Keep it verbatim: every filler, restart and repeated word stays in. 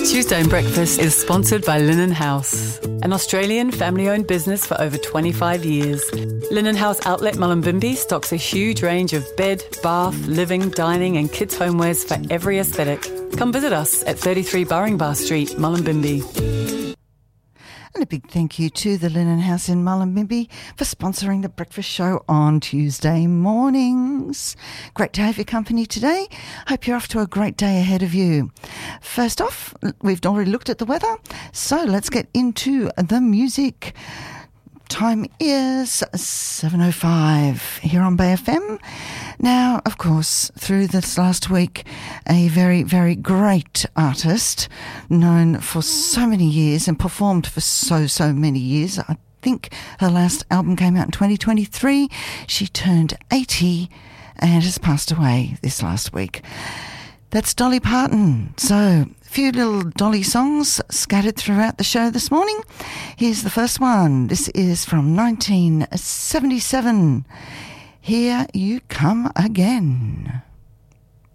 Tuesday in Breakfast is sponsored by Linen House, an Australian family-owned business for over twenty-five years. Linen House Outlet Mullumbimby stocks a huge range of bed, bath, living, dining and kids' homewares for every aesthetic. Come visit us at thirty-three Burringbar Street, Mullumbimby. And a big thank you to the Linen House in Mullumbimby for sponsoring the breakfast show on Tuesday mornings. Great to have your company today. Hope you're off to a great day ahead of you. First off, we've already looked at the weather, so let's get into the music. Time is seven oh five here on Bay F M. Now, of course, through this last week, a very, very great artist known for so many years and performed for so, so many years. I think her last album came out in twenty twenty-three. She turned eighty and has passed away this last week. That's Dolly Parton. So, a few little Dolly songs scattered throughout the show this morning. Here's the first one. This is from nineteen seventy-seven. Here You Come Again.